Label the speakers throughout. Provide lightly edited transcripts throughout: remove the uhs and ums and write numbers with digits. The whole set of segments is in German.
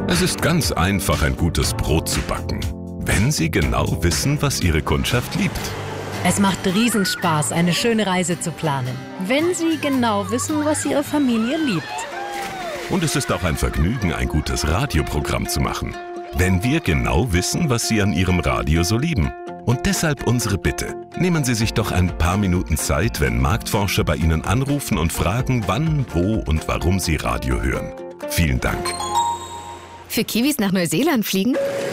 Speaker 1: Es ist ganz einfach, ein gutes Brot zu backen, wenn Sie genau wissen, was Ihre Kundschaft liebt.
Speaker 2: Es macht Riesenspaß, eine schöne Reise zu planen, wenn Sie genau wissen, was Ihre Familie liebt.
Speaker 1: Und es ist auch ein Vergnügen, ein gutes Radioprogramm zu machen, wenn wir genau wissen, was Sie an Ihrem Radio so lieben. Und deshalb unsere Bitte. Nehmen Sie sich doch ein paar Minuten Zeit, wenn Marktforscher bei Ihnen anrufen und fragen, wann, wo und warum Sie Radio hören. Vielen Dank.
Speaker 3: Für Kiwis nach Neuseeland fliegen?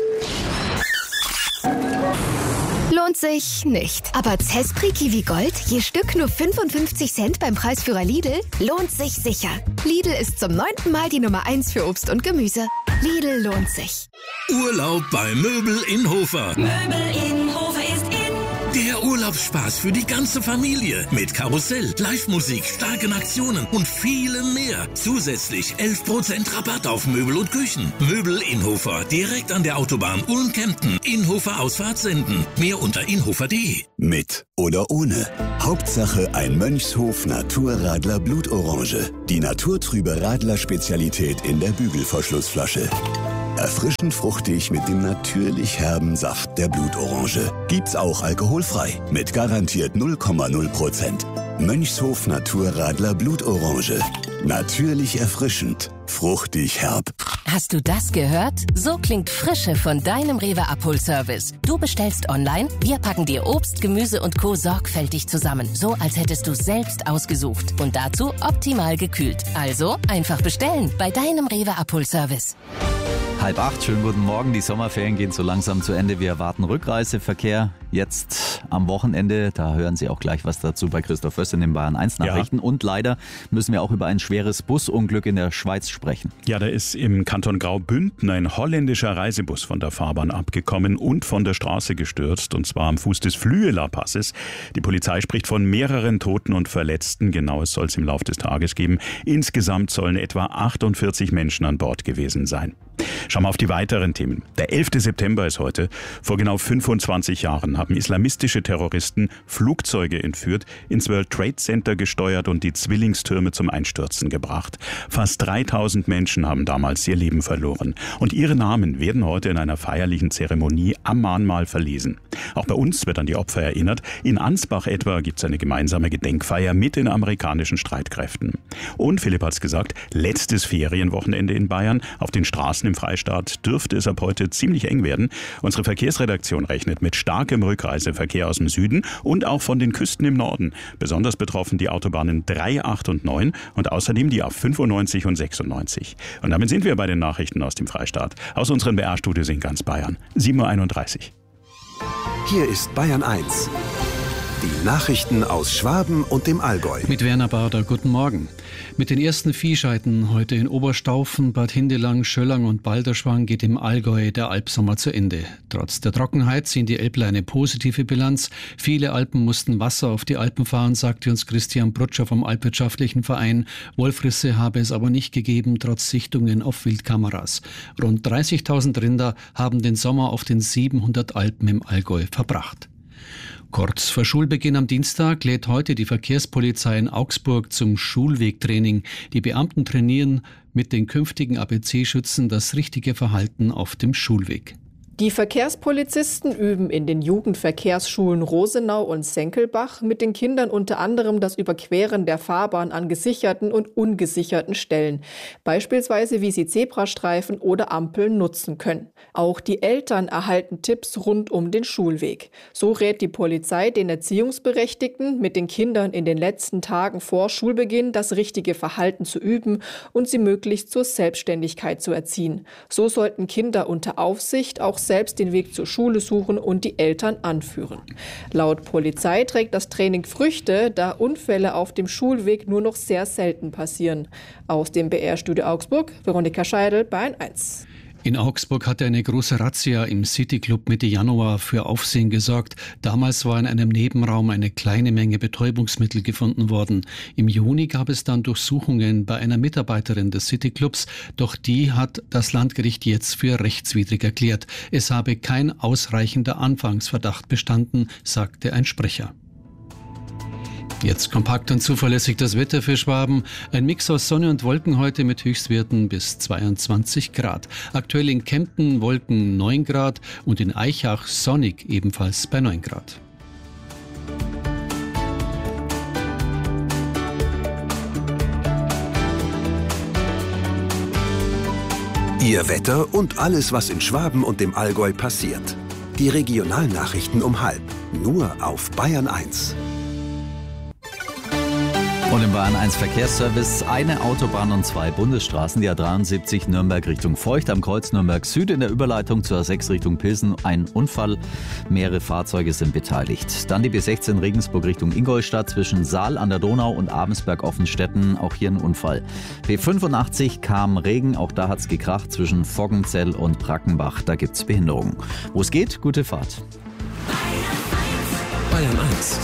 Speaker 3: Lohnt sich nicht. Aber Zespri Kiwi Gold, je Stück nur 55 Cent beim Preisführer Lidl, lohnt sich sicher. Lidl ist zum 9. Mal die Nummer 1 für Obst und Gemüse. Lidl lohnt sich.
Speaker 4: Urlaub bei Möbel in Hofer.
Speaker 5: Möbel in Hofer ist in.
Speaker 4: Der Urlaubsspaß für die ganze Familie. Mit Karussell, Live-Musik, starken Aktionen und vielem mehr. Zusätzlich 11% Rabatt auf Möbel und Küchen. Möbel in Hofer, direkt an der Autobahn Ulm-Kempten. Inhofer Ausfahrt senden. Mehr unter inhofer.de.
Speaker 6: Mit oder ohne. Hauptsache ein Mönchshof Naturradler Blutorange. Die naturtrübe Radler-Spezialität in der Bügelverschlussflasche. Erfrischend fruchtig mit dem natürlich herben Saft der Blutorange. Gibt's auch alkoholfrei. Mit garantiert 0,0%. Mönchshof Naturradler Blutorange. Natürlich erfrischend. Fruchtig herb.
Speaker 7: Hast du das gehört? So klingt Frische von deinem Rewe Abholservice. Du bestellst online, wir packen dir Obst, Gemüse und Co. sorgfältig zusammen. So, als hättest du selbst ausgesucht. Und dazu optimal gekühlt. Also einfach bestellen bei deinem Rewe Abholservice.
Speaker 8: 7:30, schönen guten Morgen. Die Sommerferien gehen so langsam zu Ende. Wir erwarten Rückreiseverkehr jetzt am Wochenende. Da hören Sie auch gleich was dazu bei Christoph Föss in den Bayern 1 Nachrichten. Ja. Und leider müssen wir auch über ein schweres Busunglück in der Schweiz sprechen.
Speaker 9: Ja, da ist im Kanton Graubünden ein holländischer Reisebus von der Fahrbahn abgekommen und von der Straße gestürzt. Und zwar am Fuß des Flüeler-Passes. Die Polizei spricht von mehreren Toten und Verletzten. Genaues soll es im Laufe des Tages geben. Insgesamt sollen etwa 48 Menschen an Bord gewesen sein. Schauen wir auf die weiteren Themen. Der 11. September ist heute. Vor genau 25 Jahren haben islamistische Terroristen Flugzeuge entführt, ins World Trade Center gesteuert und die Zwillingstürme zum Einstürzen gebracht. Fast 3000 Menschen haben damals ihr Leben verloren. Und ihre Namen werden heute in einer feierlichen Zeremonie am Mahnmal verlesen. Auch bei uns wird an die Opfer erinnert. In Ansbach etwa gibt es eine gemeinsame Gedenkfeier mit den amerikanischen Streitkräften. Und Philipp hat es gesagt, letztes Ferienwochenende in Bayern. Auf den Straßen im Freistaat dürfte es ab heute ziemlich eng werden. Unsere Verkehrsredaktion rechnet mit starkem Rückreiseverkehr aus dem Süden und auch von den Küsten im Norden. Besonders betroffen die Autobahnen 3, 8 und 9 und außerdem die A95 und 96. Und damit sind wir bei den Nachrichten aus dem Freistaat. Aus unseren BR-Studios in ganz Bayern. 7:31 Uhr.
Speaker 10: Hier ist Bayern 1. Die Nachrichten aus Schwaben und dem Allgäu.
Speaker 11: Mit Werner Bader, guten Morgen. Mit den ersten Viehscheiden heute in Oberstaufen, Bad Hindelang, Schöllang und Balderschwang geht im Allgäu der Alpsommer zu Ende. Trotz der Trockenheit ziehen die Älpler eine positive Bilanz. Viele Alpen mussten Wasser auf die Alpen fahren, sagte uns Christian Brutscher vom Alpwirtschaftlichen Verein. Wolfrisse habe es aber nicht gegeben, trotz Sichtungen auf Wildkameras. Rund 30.000 Rinder haben den Sommer auf den 700 Alpen im Allgäu verbracht. Kurz vor Schulbeginn am Dienstag lädt heute die Verkehrspolizei in Augsburg zum Schulwegtraining. Die Beamten trainieren mit den künftigen ABC-Schützen das richtige Verhalten auf dem Schulweg.
Speaker 12: Die Verkehrspolizisten üben in den Jugendverkehrsschulen Rosenau und Senkelbach mit den Kindern unter anderem das Überqueren der Fahrbahn an gesicherten und ungesicherten Stellen. Beispielsweise, wie sie Zebrastreifen oder Ampeln nutzen können. Auch die Eltern erhalten Tipps rund um den Schulweg. So rät die Polizei den Erziehungsberechtigten, mit den Kindern in den letzten Tagen vor Schulbeginn das richtige Verhalten zu üben und sie möglichst zur Selbstständigkeit zu erziehen. So sollten Kinder unter Aufsicht auch selbst den Weg zur Schule suchen und die Eltern anführen. Laut Polizei trägt das Training Früchte, da Unfälle auf dem Schulweg nur noch sehr selten passieren. Aus dem BR-Studio Augsburg, Veronika Scheidel, Bayern 1.
Speaker 11: In Augsburg hatte eine große Razzia im Cityclub Mitte Januar für Aufsehen gesorgt. Damals war in einem Nebenraum eine kleine Menge Betäubungsmittel gefunden worden. Im Juni gab es dann Durchsuchungen bei einer Mitarbeiterin des Cityclubs, doch die hat das Landgericht jetzt für rechtswidrig erklärt. Es habe kein ausreichender Anfangsverdacht bestanden, sagte ein Sprecher. Jetzt kompakt und zuverlässig das Wetter für Schwaben. Ein Mix aus Sonne und Wolken heute mit Höchstwerten bis 22 Grad. Aktuell in Kempten Wolken 9 Grad und in Aichach sonnig ebenfalls bei 9 Grad.
Speaker 10: Ihr Wetter und alles, was in Schwaben und dem Allgäu passiert. Die Regionalnachrichten um 12:30, nur auf Bayern 1.
Speaker 8: Und im Bayern 1 Verkehrsservice eine Autobahn und 2 Bundesstraßen. Die A73 Nürnberg Richtung Feucht am Kreuz Nürnberg Süd in der Überleitung zur A6 Richtung Pilsen. Ein Unfall, mehrere Fahrzeuge sind beteiligt. Dann die B16 Regensburg Richtung Ingolstadt zwischen Saal an der Donau und Abensberg-Offenstetten. Auch hier ein Unfall. B85 kam Regen, auch da hat's gekracht zwischen Voggenzell und Brackenbach. Da gibt's Behinderungen. Wo es geht, gute Fahrt.
Speaker 10: Bayern 1.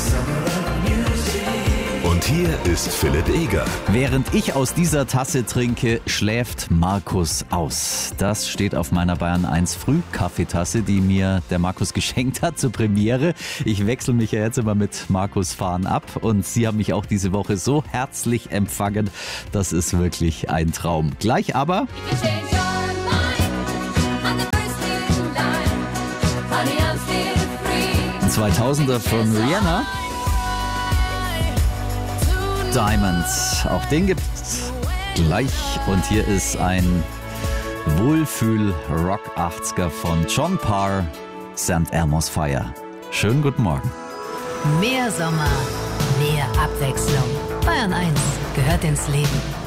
Speaker 1: Und hier ist Philipp Eger.
Speaker 8: Während ich aus dieser Tasse trinke, schläft Markus aus. Das steht auf meiner Bayern 1 Frühkaffeetasse, die mir der Markus geschenkt hat zur Premiere. Ich wechsle mich ja jetzt immer mit Markus Fahren ab und Sie haben mich auch diese Woche so herzlich empfangen. Das ist wirklich ein Traum. Gleich aber 2000er von Rihanna. Diamonds, auch den gibt's gleich. Und hier ist ein Wohlfühl-Rock 80er von John Parr, St. Elmo's Fire. Schönen guten Morgen.
Speaker 2: Mehr Sommer, mehr Abwechslung. Bayern 1 gehört ins Leben.